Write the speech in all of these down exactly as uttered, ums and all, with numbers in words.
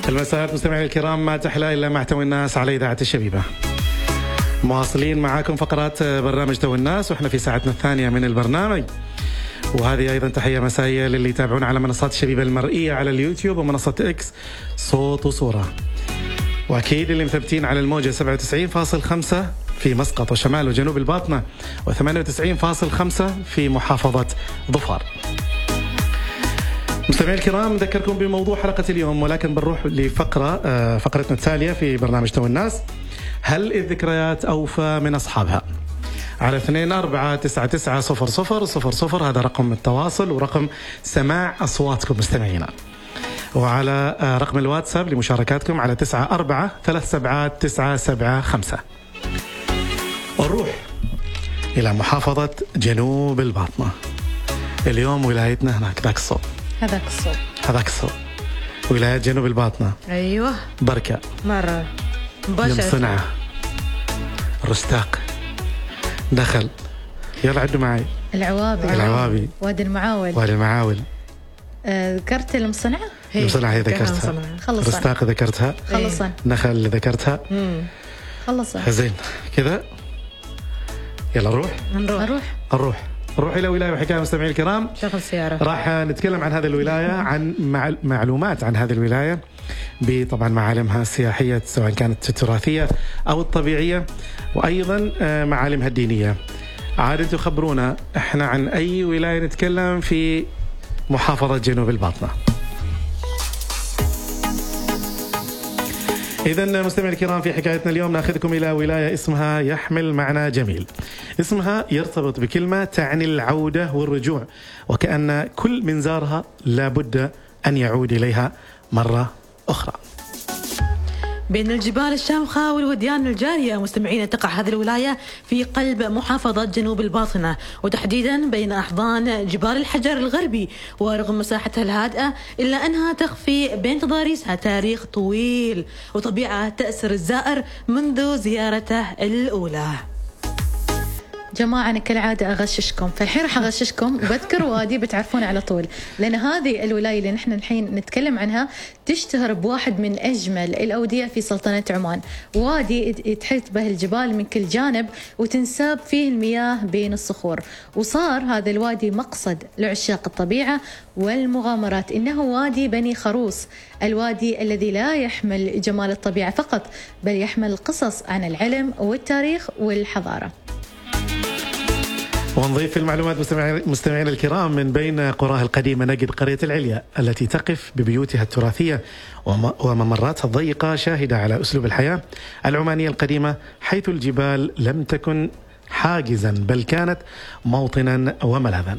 المساء مستمعي الكرام، ما تحلى إلا مع تو الناس على إذاعة الشبيبة. مواصلين معاكم فقرات برنامج تو الناس، وإحنا في ساعتنا الثانية من البرنامج. وهذه أيضا تحية مسائية للي يتابعون على منصات الشبيبة المرئية على اليوتيوب ومنصة إكس صوت وصورة، وأكيد اللي مثبتين على الموجة سبعة وتسعين فاصل خمسة في مسقط وشمال وجنوب الباطنة، وثمانية وتسعين فاصل خمسة في محافظة ظفار. مستمعي الكرام، نذكركم بموضوع حلقة اليوم، ولكن بنروح لفقرة فقرتنا التالية في برنامج تو الناس. هل الذكريات أوفى من أصحابها؟ على اثنين أربعة تسعة تسعة صفر صفر صفر صفر، هذا رقم التواصل ورقم سماع أصواتكم مستمعينا، وعلى رقم الواتساب لمشاركاتكم على تسعة أربعة ثلاث سبعات تسعة سبعة خمسة. ونروح إلى محافظة جنوب الباطنة. اليوم ولايتنا هناك ذاك الصوت هذاك الصوت هذاك الصوت ولاية جنوب الباطنة. أيوة بركة، مرة مباشرة، صنعة، رستاق، دخل، يلا عدوا معي. العوابي العوابي وادي المعاول وادي المعاول. آه، ذكرت المصنعة؟ المصنعة هي ذكرتها، رستاق ذكرتها، خلصا نخل ذكرتها، خلصا زين كذا. يلا نروح نروح نروح نروح نروح إلى ولاية وحكاية. مستمعين الكرام، شغل سيارة، راح نتكلم عن هذه الولاية، عن معلومات عن هذه الولاية، بطبعا معالمها السياحية سواء كانت التراثية أو الطبيعية، وأيضا معالمها الدينية. عادة تخبرونا احنا عن أي ولاية نتكلم في محافظة جنوب الباطنة. إذن مستمعي الكرام، في حكايتنا اليوم ناخذكم إلى ولاية اسمها يحمل معنى جميل. اسمها يرتبط بكلمة تعني العودة والرجوع، وكأن كل من زارها لابد أن يعود إليها مرة أخرى. بين الجبال الشامخة والوديان الجارية مستمعين، تقع هذه الولاية في قلب محافظة جنوب الباطنة، وتحديدا بين أحضان جبال الحجر الغربي. ورغم مساحتها الهادئة إلا أنها تخفي بين تضاريسها تاريخ طويل وطبيعة تأسر الزائر منذ زيارته الأولى. جماعة أنا كالعادة أغششكم، فالحين راح أغششكم وبذكر وادي بتعرفون على طول، لأن هذه الولاية اللي نحن الحين نتكلم عنها تشتهر بواحد من أجمل الأودية في سلطنة عمان. وادي تحيط به الجبال من كل جانب وتنساب فيه المياه بين الصخور، وصار هذا الوادي مقصد لعشاق الطبيعة والمغامرات. إنه وادي بني خروص، الوادي الذي لا يحمل جمال الطبيعة فقط، بل يحمل القصص عن العلم والتاريخ والحضارة. ونضيف في المعلومات مستمعين الكرام، من بين قراها القديمة نجد قرية العليا التي تقف ببيوتها التراثية وممراتها الضيقة، شاهدة على أسلوب الحياة العمانية القديمة، حيث الجبال لم تكن حاجزا بل كانت موطنا وملاذا.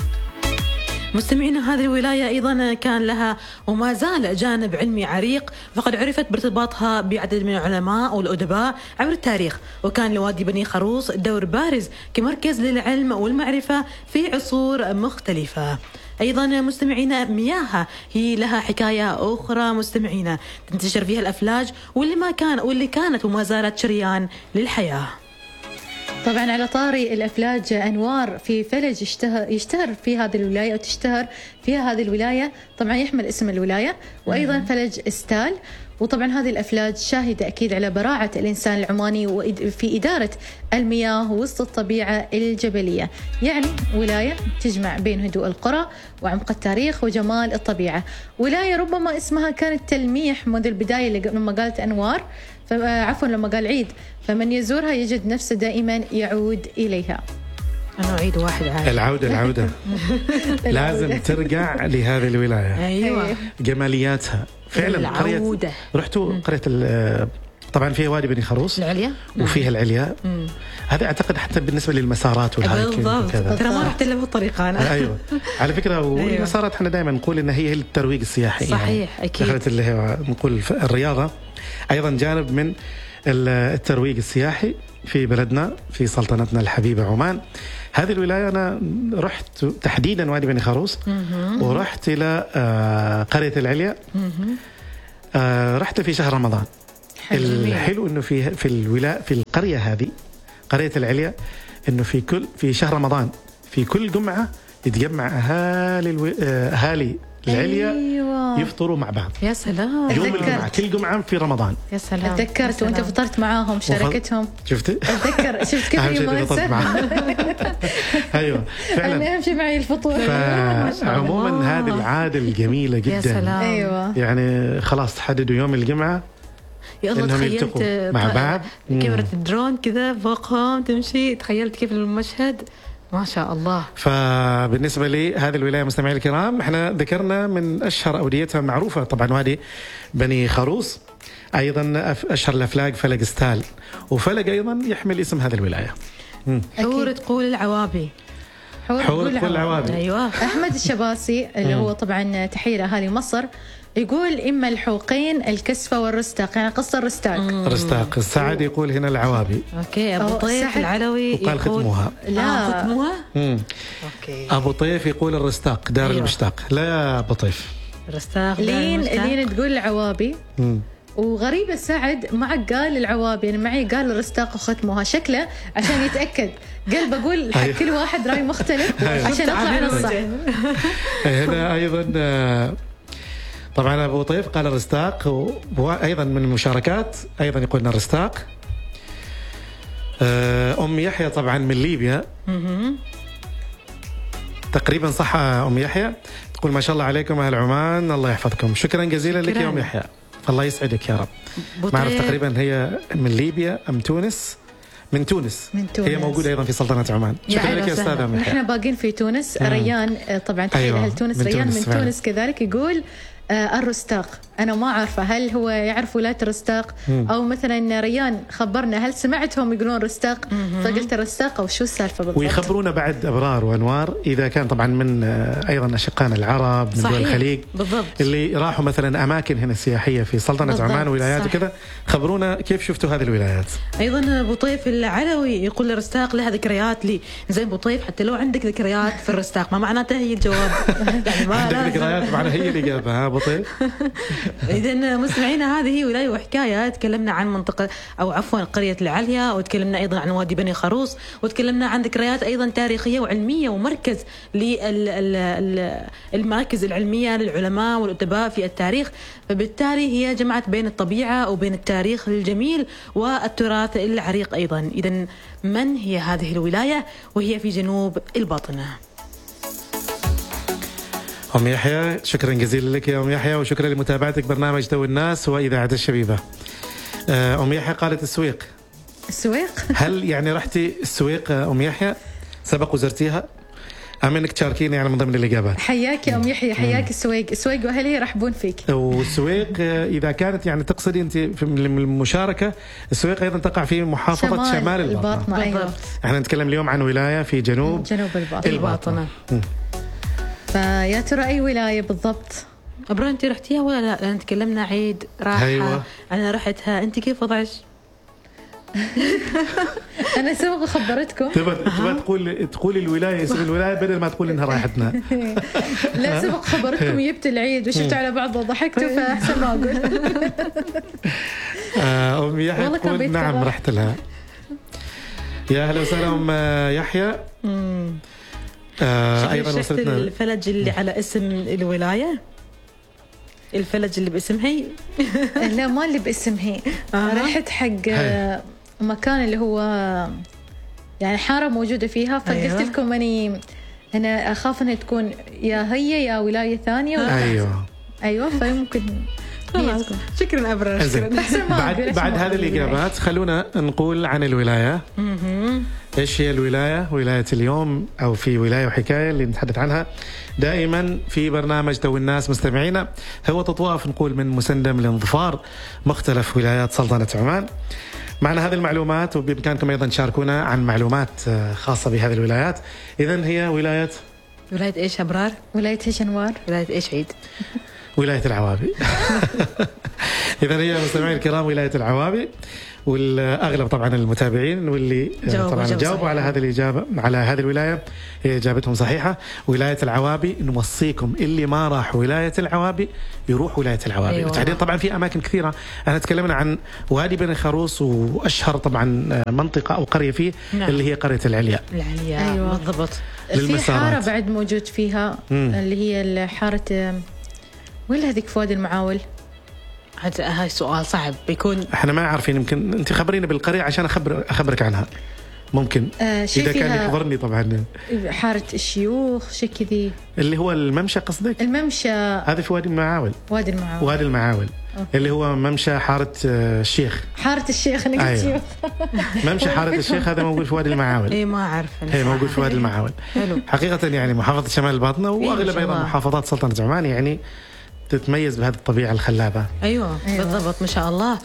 مستمعين، هذه الولاية أيضا كان لها وما زال جانب علمي عريق، فقد عرفت بارتباطها بعدد من العلماء والأدباء عبر التاريخ، وكان لوادي بني خروص دور بارز كمركز للعلم والمعرفة في عصور مختلفة. أيضا مستمعين، مياهها هي لها حكاية أخرى مستمعين، تنتشر فيها الأفلاج واللي ما كان واللي كانت وما زالت شريان للحياة. طبعا على طاري الأفلاج، أنوار في فلج يشتهر, يشتهر في هذه الولاية، وتشتهر فيها هذه الولاية، طبعا يحمل اسم الولاية، وأيضا فلج استال. وطبعا هذه الأفلاج شاهدة أكيد على براعة الإنسان العماني في إدارة المياه وسط الطبيعة الجبلية. يعني ولاية تجمع بين هدوء القرى وعمق التاريخ وجمال الطبيعة. ولاية ربما اسمها كانت تلميح منذ البداية لما قالت أنوار، عفوا لما قال عيد، فمن يزورها يجد نفسه دائما يعود إليها. أنا أعيد واحد عاد. العودة العودة لازم ترجع لهذه الولاية. أيوة، جمالياتها فعلا. قرية رحتوا قرية طبعا فيها وادي بني خروص العليا، وفيها العليا. هذا أعتقد حتى بالنسبة للمسارات والهايكينج وكذا، ترى ما رحت إلا بالطريقة أنا. أيوة على فكرة. والمسارات احنا دائما نقول إن هي الترويج السياحي، صحيح يعني أكيد، دخلت اللي هي نقول الرياضة أيضا جانب من الترويج السياحي في بلدنا في سلطنتنا الحبيبة عمان. هذه الولاية أنا رحت تحديدا وادي بني خروص، ورحت إلى قرية العليا، رحت في شهر رمضان. الحلو إنه في في الولاية في القرية هذه قرية العليا إنه في كل في شهر رمضان في كل جمعة يتجمع أهالي الو... أهالي العليا أيوة. يفطروا مع بعض. يا سلام. يوم أتذكرت. الجمعة، كل جمعة في رمضان. يا سلام. تذكرت وانت فطرت معاهم شاركتهم. شفتي؟ اتذكر شفت كيف أهم شيء اللي فطرت يمارسه. معاه. ايوه فعلا. انا اهم شيء معي الفطور. فعموما هذه العادة الجميلة جدا. يا سلام. ايوه يعني خلاص تحددوا يوم الجمعة يا الله، إنهم تخيلت يلتقوا مع بعض. كاميرا الدرون كذا فوقهم تمشي، تخيلت كيف المشهد، ما شاء الله. فبالنسبة لي هذه الولاية مستمعي الكرام، احنا ذكرنا من أشهر أوديتها معروفة طبعا وادي بني خروص، أيضا أشهر الأفلاق فلق ستال، وفلق أيضا يحمل اسم هذه الولاية. حور تقول العوابي. حور حور تقول العوابي. أيوة. أحمد الشباسي اللي هو طبعا تحية لأهالي مصر يقول إما الحوقين الكسفة والرستاق، يعني قصة الرستاق. رستاق. السعد يقول هنا العوابي. اوكي. ابو أو طيف سعد. العلوي وقال يقول ختموها. لا. آه ختموها. مم. اوكي. أبو طيف يقول الرستاق دار أيوة. المشتاق. لا يا أبو طيف. رستاق. لين لين تقول العوابي. مم. وغريبة سعد معك قال العوابي، يعني معي قال الرستاق وختموها، شكله عشان يتأكد قال بقول حق كل واحد رأي مختلف عشان أطلع على الصح. هنا أيضا آه، طبعا أبو طيف قال الرستاق، وأيضا من المشاركات أيضا يقولنا الرستاق. آه، أم يحيى طبعا من ليبيا تقريبا صح. أم يحيى تقول ما شاء الله عليكم أهل عمان، الله يحفظكم. شكرا جزيلا لك يا أم يحيى، الله يسعدك يا رب. ما أعرف تقريبا هي من ليبيا أم تونس. من تونس. من تونس. هي موجودة أيضا في سلطنة عمان. شكرا لك يا أستاذة أم يحيى. نحن باقين في تونس. ريان طبعا تحية أيوة. أهل تونس. من ريان تونس من فعلا. تونس كذلك يقول آه الرستاق. أنا ما أعرفه هل هو يعرف ولاية الرستاق أو مثلا ريان خبرنا هل سمعتهم يقولون رستاق فقلت الرستاق أو شو السالفة بالضبط. ويخبرونا بعد أبرار وأنوار إذا كان طبعا من أيضا أشقائنا العرب من دول الخليج بالضبط. اللي راحوا مثلا أماكن هنا سياحية في سلطنة عمان وولايات وكذا، خبرونا كيف شفتوا هذه الولايات. أيضا أبو طيف العلوي يقول الرستاق لها ذكريات لي. زين أبو طيف حتى لو عندك ذكريات في الرستاق ما معناته هي الجواب. يعني ما عندك ذكريات معناها هي الإجابة. ها أبو طيف. إذا مستمعينا هذه ولاية وحكاية. تكلمنا عن منطقة أو عفوا قرية العليا، وتكلمنا أيضا عن وادي بني خروص، وتكلمنا عن ذكريات أيضا تاريخية وعلمية ومركز للمراكز العلمية للعلماء والأدباء في التاريخ. فبالتالي هي جمعت بين الطبيعة وبين التاريخ الجميل والتراث العريق أيضا. إذا من هي هذه الولاية؟ وهي في جنوب الباطنة. أم يحيى شكرا جزيلا لك يا أم يحيى، وشكرا لمتابعتك برنامج تو الناس وإذاعة الشبيبة. أم يحيى قالت السويق. السويق؟ هل يعني رحتي السويق أم يحيى؟ سبق وزرتيها؟ أم إنك تشاركيني يعني من ضمن الإجابات؟ حياك يا أم يحيى، حياك السويق. السويق وأهلها يرحبون فيك. والسويق إذا كانت يعني تقصدي أنت في المشاركة، السويق أيضا تقع في محافظة شمال, شمال الباطنة. الباطنة. أيوة. احنا نتكلم اليوم عن ولاية في جنوب جنوب الباطنة, الباطنة. فيا ترى أي ولاية بالضبط؟ أبرا أنت رحتيها ولا لا؟ لأن تكلمنا عيد راحة. أيوة. أنا رحتها، أنت كيف وضعش؟ أنا سبق خبرتكم. تبى تبى تقول تقول الولاية اسم الولاية بدل ما تقول إنها رايحتنا. لا سبق خبرتكم جبت العيد وشفت على بعض وضحكتوا فأحسن ما أقول. أم يحيى تقول نعم رحت لها. يا أهلا وسهلا أم يحيى. آه أيضا وصلتنا الفلج اللي على اسم الولاية، الفلج اللي باسم هي. لا ما اللي باسم هي. آه. رحت حق هي. مكان اللي هو يعني حارة موجودة فيها، فقلت أيوة. لكم أني أنا أخاف أنها تكون يا هي يا ولاية ثانية. أيوة أيوة فيمكن. شكرا أبرا. بعد بعد هذه الإجابات خلونا نقول عن الولاية. إيش هي الولاية؟ ولاية اليوم أو في ولاية وحكاية اللي نتحدث عنها دائما في برنامج تو الناس مستمعينا، هو تطواف نقول من مسندم لانظفار مختلف ولايات سلطنة عمان. معنا هذه المعلومات وبإمكانكم أيضا تشاركونا عن معلومات خاصة بهذه الولايات. إذن هي ولاية ولاية إيش أبرار؟ ولاية إيش أنوار؟ ولاية إيش عيد؟ ولاية العوابي. إذن هي مستمعين الكرام ولاية العوابي، والاغلب طبعا المتابعين واللي جاوبوا طبعا جاوب جاوبوا على هذه الاجابه على هذه الولايه هي اجابتهم صحيحه. ولايه العوابي نوصيكم اللي ما راح ولايه العوابي يروح ولايه العوابي. أيوة. وتحديدا طبعا في اماكن كثيره، احنا تكلمنا عن وادي بني خروص واشهر طبعا منطقه او قريه فيه نعم. اللي هي قريه العليا. العليا أيوة. بالضبط. في حاره بعد موجود فيها مم. اللي هي حاره وين هذيك فؤاد المعاول؟ هذا هاي سؤال صعب بيكون، احنا ما عارفين، يمكن انت خبرينا بالقريه عشان اخبر اخبرك عنها ممكن. آه اذا كان يخبرني طبعا. حاره الشيوخ شيء كذي اللي هو الممشى قصدك؟ الممشى هذا في وادي المعاول. وادي المعاول وادي المعاول أوكي. اللي هو ممشى حاره الشيخ. حاره الشيخ انا قلت أيوه. ممشى حاره الشيخ هذا موجود في وادي المعاول. اي ما اعرف. هي موجود في وادي المعاول. حقيقه يعني محافظه شمال الباطنه واغلب ايضا محافظات سلطنه عمان يعني تتميز بهذه الطبيعة الخلابة. أيوة, أيوة. بالضبط ما شاء الله.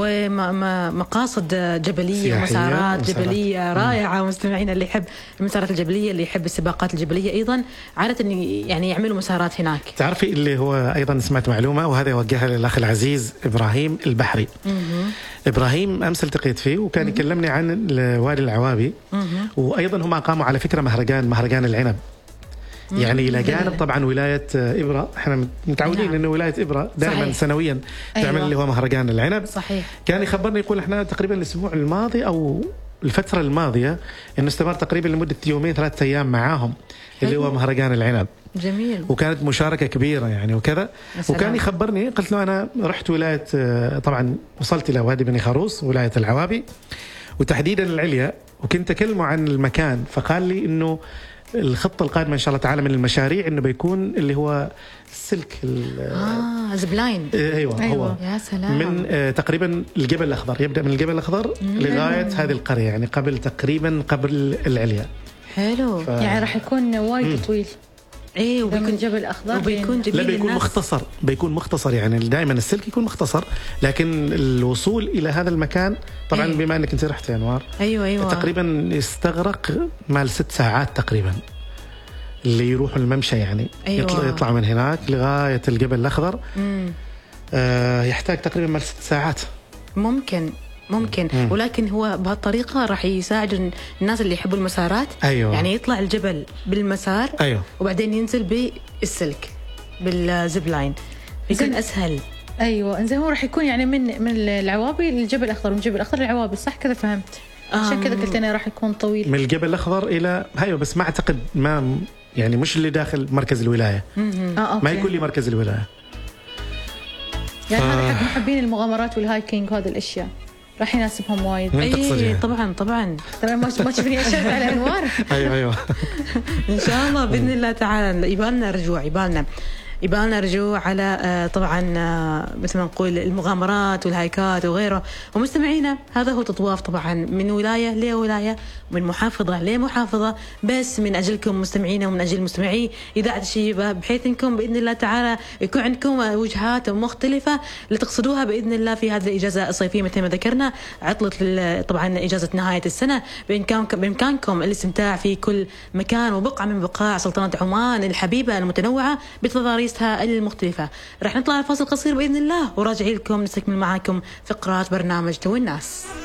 ومقاصد جبلية ومسارات جبلية رائعة. مستمعين اللي يحب المسارات الجبلية اللي يحب السباقات الجبلية أيضا عادة يعني يعملوا مسارات هناك. تعرفي اللي هو أيضا سمعت معلومة وهذا يوجهها للأخ العزيز إبراهيم البحري. مم. إبراهيم أمس التقيت فيه وكان يكلمني عن وادي العوابي. مم. وأيضا هم قاموا على فكرة مهرجان مهرجان العنب. يعني إلى جانب طبعا ولاية إبرة، احنا متعودين نعم. إنه ولاية إبرة دائما سنويا تعمل أيوة. اللي هو مهرجان العنب. صحيح. كان يخبرني يقول احنا تقريبا الأسبوع الماضي أو الفترة الماضية إنه استمر تقريبا لمدة يومين ثلاثة أيام معاهم اللي هو مهرجان العنب. جميل. وكانت مشاركة كبيرة يعني وكذا. وكان يخبرني قلت له أنا رحت ولاية طبعا وصلت إلى وادي بني خروص ولاية العوابي وتحديدا العليا وكنت أكلمه عن المكان فقال لي إنه الخطة القادمة إن شاء الله تعالى من المشاريع إنه بيكون اللي هو السلك آه زبلاين. أيوة, أيوة هو يا سلام. من آه تقريبا الجبل الأخضر، يبدأ من الجبل الأخضر مم. لغاية هذه القرية يعني قبل تقريبا قبل العليا. حلو. ف... يعني راح يكون وايد طويل. ايه وبيكون جبل اخضر وبيكون جميل. لا بيكون الناس. مختصر بيكون مختصر يعني دائما السلك يكون مختصر لكن الوصول الى هذا المكان طبعا أيه. بما انك انت رحت يا انوار ايوه ايوه تقريبا يستغرق مال ست ساعات تقريبا اللي يروحوا الممشى يعني أيوة. يطلع يطلع من هناك لغايه الجبل الاخضر آه يحتاج تقريبا مال ست ساعات ممكن ممكن مم. ولكن هو بهالطريقة راح يساعد الناس اللي يحبوا المسارات. أيوة. يعني يطلع الجبل بالمسار أيوة. وبعدين ينزل بالسلك بالزب لاين يكون أسهل. أيوة إنزين هو راح يكون يعني من من العوابي للجبل الأخضر من الجبل الأخضر للعوابي صح كذا فهمت عشان كذا قلت أنا راح يكون طويل من الجبل الأخضر إلى هايو بس ما أعتقد ما يعني مش اللي داخل مركز الولاية آه ما يكون لي مركز الولاية يعني هذا حق محبين المغامرات والهايكينج وهذه الأشياء راح يناسبهم وايد. اي طبعا طبعا ترى ما ما تشوفني اشرت على انوار. ايوه ايوه ان شاء الله باذن الله تعالى يبالنا رجوع يبالنا يبالنا رجوع على طبعا مثل ما نقول المغامرات والهايكات وغيره. ومستمعينا هذا هو تطواف طبعا من ولايه لولايه ومن محافظه لمحافظه بس من اجلكم مستمعينا ومن اجل مستمعي اذاعه الشيبه بحيث انكم باذن الله تعالى يكون عندكم وجهات مختلفه لتقصدوها باذن الله في هذه الاجازه الصيفيه مثل ما ذكرنا عطله طبعا اجازه نهايه السنه بامكانكم بامكانكم الاستمتاع في كل مكان وبقعه من بقاع سلطنه عمان الحبيبه المتنوعه بتضاريسها المختلفة. رح نطلع الفاصل قصير بإذن الله وراجعي لكم نستكمل معاكم فقرات برنامج تو الناس.